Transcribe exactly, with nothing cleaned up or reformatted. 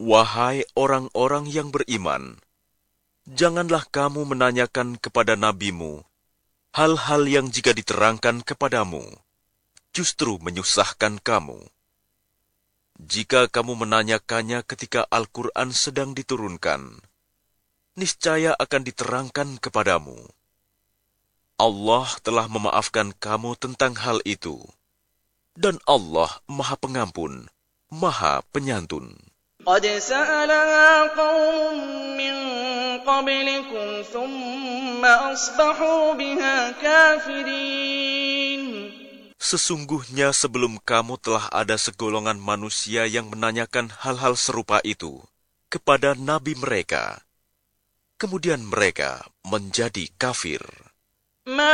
Wahai orang-orang yang beriman, janganlah kamu menanyakan kepada nabimu hal-hal yang jika diterangkan kepadamu, justru menyusahkan kamu. Jika kamu menanyakannya ketika Al-Quran sedang diturunkan, niscaya akan diterangkan kepadamu. Allah telah memaafkan kamu tentang hal itu, dan Allah Maha Pengampun, Maha Penyantun. قد سألها قوم من قبلكم ثم أصبحوا بها كافرين. Sesungguhnya sebelum kamu telah ada segolongan manusia yang menanyakan hal-hal serupa itu kepada nabi mereka. Kemudian mereka menjadi kafir.